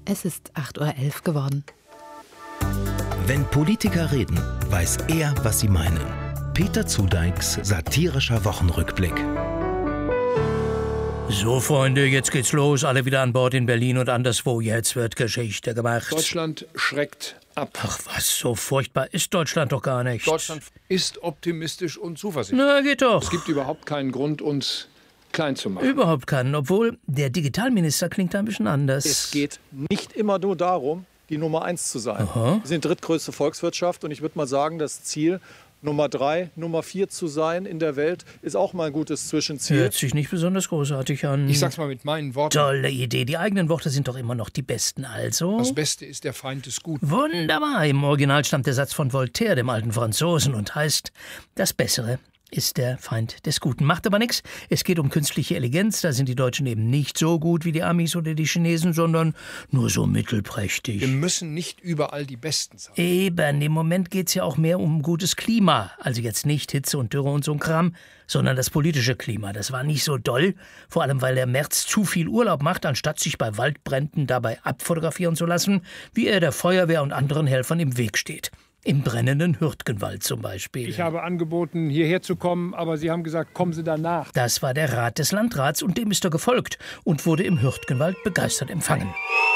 Es ist 8:11 Uhr geworden. Wenn Politiker reden, weiß er, was sie meinen. Peter Zudeiks satirischer Wochenrückblick. So, Freunde, jetzt geht's los. Alle wieder an Bord in Berlin und anderswo. Jetzt wird Geschichte gemacht. Deutschland schreckt ab. Ach was, so furchtbar ist Deutschland doch gar nicht. Deutschland ist optimistisch und zuversichtlich. Na, geht doch. Es gibt überhaupt keinen Grund, uns klein zu machen. Überhaupt keinen, obwohl der Digitalminister klingt ein bisschen anders. Es geht nicht immer nur darum, die Nummer 1 zu sein. Aha. Wir sind drittgrößte Volkswirtschaft und ich würde mal sagen, das Ziel, Nummer 3, Nummer 4 zu sein in der Welt, ist auch mal ein gutes Zwischenziel. Hört sich nicht besonders großartig an. Ich sag's mal mit meinen Worten. Tolle Idee. Die eigenen Worte sind doch immer noch die besten, also. Das Beste ist der Feind des Guten. Wunderbar. Im Original stammt der Satz von Voltaire, dem alten Franzosen, und heißt: Das Bessere ist der Feind des Guten. Macht aber nichts. Es geht um künstliche Intelligenz. Da sind die Deutschen eben nicht so gut wie die Amis oder die Chinesen, sondern nur so mittelprächtig. Wir müssen nicht überall die Besten sein. Eben, im Moment geht's ja auch mehr um gutes Klima. Also jetzt nicht Hitze und Dürre und so ein Kram, sondern das politische Klima. Das war nicht so doll, vor allem weil der Merz zu viel Urlaub macht, anstatt sich bei Waldbränden dabei abfotografieren zu lassen, wie er der Feuerwehr und anderen Helfern im Weg steht. Im brennenden Hürtgenwald zum Beispiel. Ich habe angeboten, hierher zu kommen, aber Sie haben gesagt, kommen Sie danach. Das war der Rat des Landrats und dem ist er gefolgt und wurde im Hürtgenwald begeistert empfangen.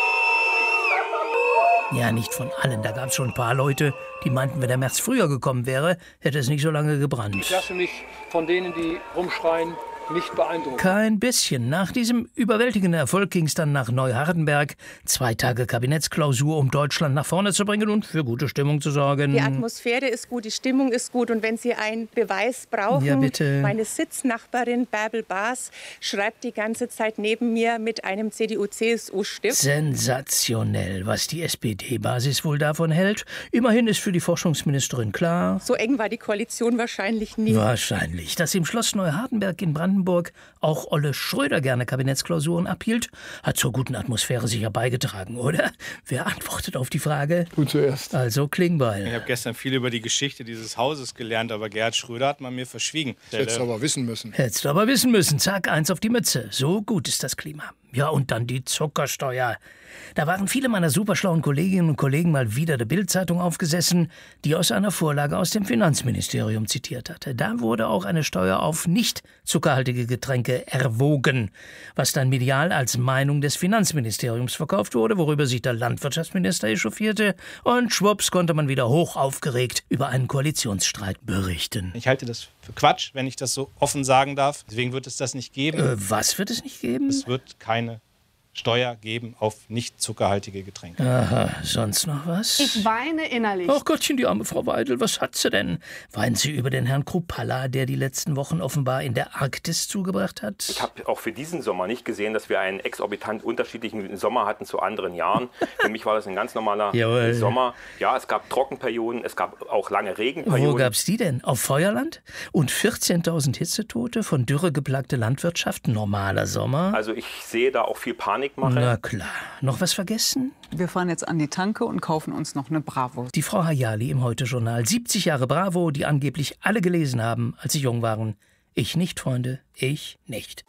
Ja, nicht von allen. Da gab es schon ein paar Leute, die meinten, wenn der März früher gekommen wäre, hätte es nicht so lange gebrannt. Ich lasse mich von denen, die rumschreien, nicht beeindrucken. Kein bisschen. Nach diesem überwältigenden Erfolg ging es dann nach Neuhardenberg. 2 Tage Kabinettsklausur, um Deutschland nach vorne zu bringen und für gute Stimmung zu sorgen. Die Atmosphäre ist gut, die Stimmung ist gut. Und wenn Sie einen Beweis brauchen, ja, bitte. Meine Sitznachbarin Bärbel Baas schreibt die ganze Zeit neben mir mit einem CDU-CSU-Stift. Sensationell, was die SPD-Basis wohl davon hält. Immerhin ist für die Forschungsministerin klar. So eng war die Koalition wahrscheinlich nie. Wahrscheinlich. Dass im Schloss Neuhardenberg in Brandenburg auch Olle Schröder gerne Kabinettsklausuren abhielt, hat zur guten Atmosphäre sicher beigetragen, oder? Wer antwortet auf die Frage? Du zuerst. Also Klingbeil. Ich habe gestern viel über die Geschichte dieses Hauses gelernt, aber Gerhard Schröder hat man mir verschwiegen. Hättest du aber wissen müssen. Hättest du aber wissen müssen. Zack, 1 auf die Mütze. So gut ist das Klima. Ja, und dann die Zuckersteuer. Da waren viele meiner superschlauen Kolleginnen und Kollegen mal wieder der Bild-Zeitung aufgesessen, die aus einer Vorlage aus dem Finanzministerium zitiert hatte. Da wurde auch eine Steuer auf nicht zuckerhaltige Getränke erwogen, was dann medial als Meinung des Finanzministeriums verkauft wurde, worüber sich der Landwirtschaftsminister echauffierte, und schwupps konnte man wieder hoch aufgeregt über einen Koalitionsstreit berichten. Ich halte das für Quatsch, wenn ich das so offen sagen darf. Deswegen wird es das nicht geben. Was wird es nicht geben? Es wird keine Steuer geben auf nicht zuckerhaltige Getränke. Aha, sonst noch was? Ich weine innerlich. Ach Gottchen, die arme Frau Weidel, was hat sie denn? Weint sie über den Herrn Kruppalla, der die letzten Wochen offenbar in der Arktis zugebracht hat? Ich habe auch für diesen Sommer nicht gesehen, dass wir einen exorbitant unterschiedlichen Sommer hatten zu anderen Jahren. Für mich war das ein ganz normaler Sommer. Ja, es gab Trockenperioden, es gab auch lange Regenperioden. Wo gab's die denn? Auf Feuerland? Und 14.000 Hitzetote, von Dürre geplagte Landwirtschaft, normaler Sommer? Also ich sehe da auch viel Panikmache. Na klar. Noch was vergessen? Wir fahren jetzt an die Tanke und kaufen uns noch eine Bravo. Die Frau Hayali im Heute-Journal. 70 Jahre Bravo, die angeblich alle gelesen haben, als sie jung waren. Ich nicht, Freunde. Ich nicht.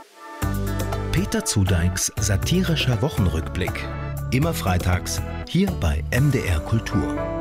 Peter Zudeiks satirischer Wochenrückblick. Immer freitags hier bei MDR Kultur.